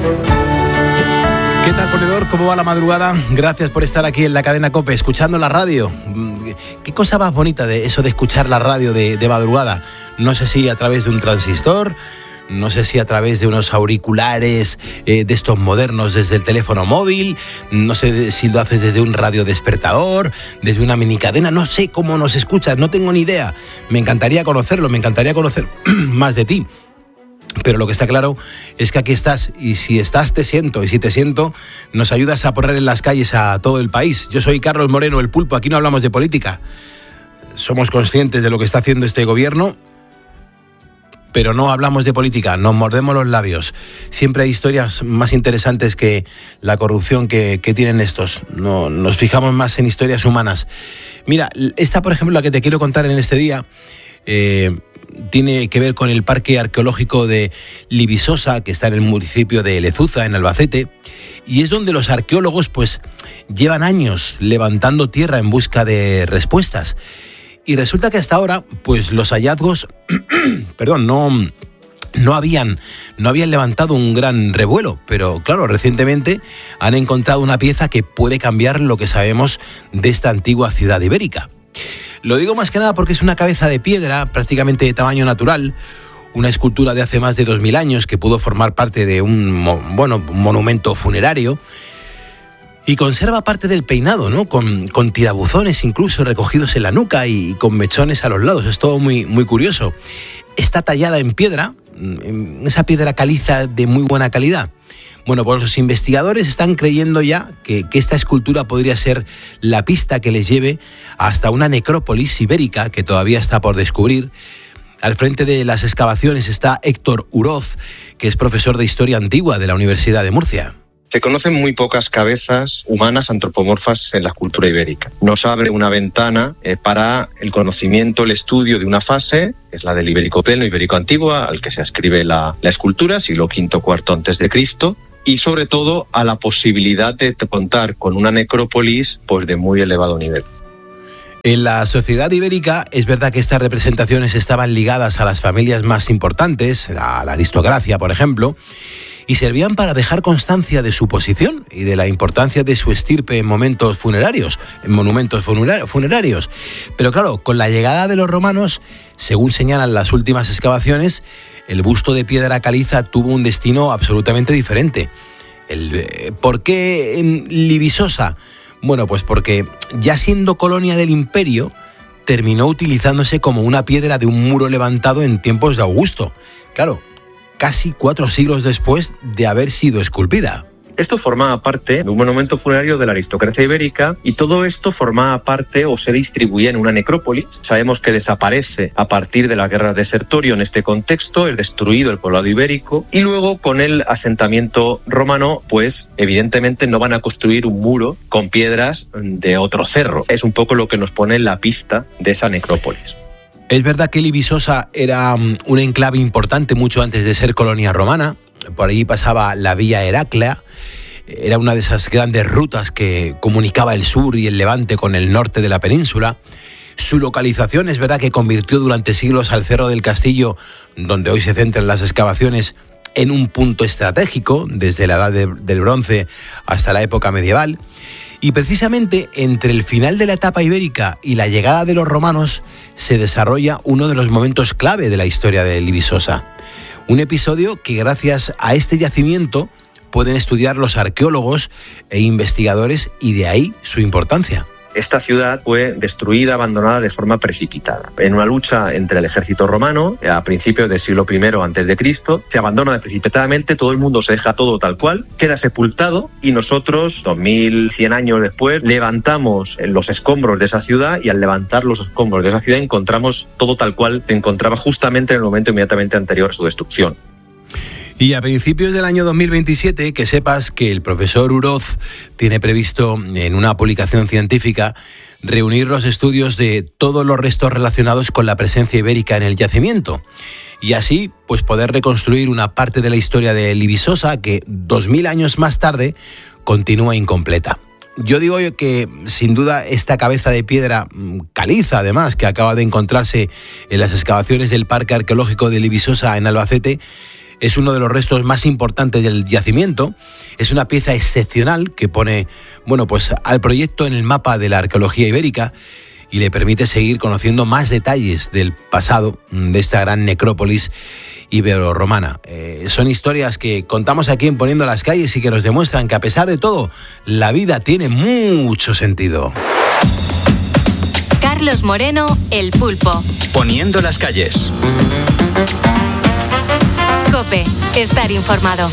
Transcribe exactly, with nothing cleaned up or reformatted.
¿Qué tal, ponedor? ¿Cómo va la madrugada? Gracias por estar aquí en la cadena COPE, escuchando la radio. Qué cosa más bonita de eso de escuchar la radio de, de madrugada. No sé si a través de un transistor, no sé si a través de unos auriculares eh, de estos modernos desde el teléfono móvil, no sé si lo haces desde un radio despertador, desde una minicadena, no sé cómo nos escuchas, no tengo ni idea. Me encantaría conocerlo, me encantaría conocer más de ti. Pero lo que está claro es que aquí estás, y si estás te siento, y si te siento nos ayudas a poner en las calles a todo el país. Yo soy Carlos Moreno, el Pulpo, aquí no hablamos de política. Somos conscientes de lo que está haciendo este gobierno, pero no hablamos de política, nos mordemos los labios. Siempre hay historias más interesantes que la corrupción que, que tienen estos. No, nos fijamos más en historias humanas. Mira, esta por ejemplo la que te quiero contar en este día, eh, tiene que ver con el Parque Arqueológico de Libisosa, que está en el municipio de Lezuza, en Albacete, y es donde los arqueólogos pues llevan años levantando tierra en busca de respuestas. Y resulta que hasta ahora pues los hallazgos perdón, no no habían no habían levantado un gran revuelo, pero claro, recientemente han encontrado una pieza que puede cambiar lo que sabemos de esta antigua ciudad ibérica. Lo digo más que nada porque es una cabeza de piedra prácticamente de tamaño natural, una escultura de hace más de dos mil años que pudo formar parte de un, bueno, un monumento funerario, y conserva parte del peinado, ¿no? Con, con tirabuzones incluso recogidos en la nuca y con mechones a los lados. Es todo muy, muy curioso. Está tallada en piedra, esa piedra caliza de muy buena calidad. Bueno, pues los investigadores están creyendo ya que, que esta escultura podría ser la pista que les lleve hasta una necrópolis ibérica que todavía está por descubrir. Al frente de las excavaciones está Héctor Uroz, que es profesor de Historia Antigua de la Universidad de Murcia. Se conocen muy pocas cabezas humanas antropomorfas en la cultura ibérica. Nos abre una ventana eh, para el conocimiento, el estudio de una fase, que es la del Ibérico Pleno, Ibérico Antigua, al que se ascribe la, la escultura, siglo quinto, cuarto antes de Cristo, y sobre todo a la posibilidad de contar con una necrópolis pues, de muy elevado nivel. En la sociedad ibérica es verdad que estas representaciones estaban ligadas a las familias más importantes, a la aristocracia, por ejemplo, y servían para dejar constancia de su posición y de la importancia de su estirpe en momentos funerarios, en monumentos funerarios. Pero claro, con la llegada de los romanos, según señalan las últimas excavaciones, el busto de piedra caliza tuvo un destino absolutamente diferente. El, ¿Por qué en Libisosa? Bueno, pues porque ya siendo colonia del imperio, terminó utilizándose como una piedra de un muro levantado en tiempos de Augusto. Claro, casi cuatro siglos después de haber sido esculpida. Esto formaba parte de un monumento funerario de la aristocracia ibérica y todo esto formaba parte o se distribuía en una necrópolis. Sabemos que desaparece a partir de la guerra de Sertorio en este contexto, es destruido el poblado ibérico y luego con el asentamiento romano pues evidentemente no van a construir un muro con piedras de otro cerro. Es un poco lo que nos pone en la pista de esa necrópolis. Es verdad que Libisosa era un enclave importante mucho antes de ser colonia romana. Por allí pasaba la vía Heraclea, era una de esas grandes rutas que comunicaba el sur y el levante con el norte de la península. Su localización es verdad que convirtió durante siglos al Cerro del Castillo, donde hoy se centran las excavaciones, en un punto estratégico, desde la edad de, del bronce hasta la época medieval. Y precisamente entre el final de la etapa ibérica y la llegada de los romanos se desarrolla uno de los momentos clave de la historia de Libisosa. Un episodio que gracias a este yacimiento pueden estudiar los arqueólogos e investigadores y de ahí su importancia. Esta ciudad fue destruida, abandonada de forma precipitada. En una lucha entre el ejército romano, a principios del siglo primero antes de Cristo, se abandona precipitadamente, todo el mundo se deja todo tal cual, queda sepultado y nosotros, dos mil cien años después, levantamos los escombros de esa ciudad y al levantar los escombros de esa ciudad encontramos todo tal cual se encontraba justamente en el momento inmediatamente anterior a su destrucción. Y a principios del año dos mil veintisiete, que sepas que el profesor Uroz tiene previsto en una publicación científica reunir los estudios de todos los restos relacionados con la presencia ibérica en el yacimiento y así pues poder reconstruir una parte de la historia de Libisosa que dos mil años más tarde continúa incompleta. Yo digo que sin duda esta cabeza de piedra caliza, además, que acaba de encontrarse en las excavaciones del Parque Arqueológico de Libisosa en Albacete, es uno de los restos más importantes del yacimiento. Es una pieza excepcional que pone, bueno, pues al proyecto en el mapa de la arqueología ibérica y le permite seguir conociendo más detalles del pasado de esta gran necrópolis ibero-romana. Eh, son historias que contamos aquí en Poniendo las Calles y que nos demuestran que a pesar de todo, la vida tiene mucho sentido. Carlos Moreno, El Pulpo. Poniendo las Calles. COPE, estar informado.